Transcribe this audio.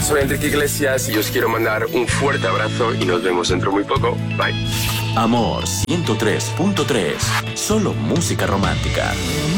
Soy Enrique Iglesias y os quiero mandar un fuerte abrazo y nos vemos dentro muy poco. Bye. Amor 103.3. Solo música romántica.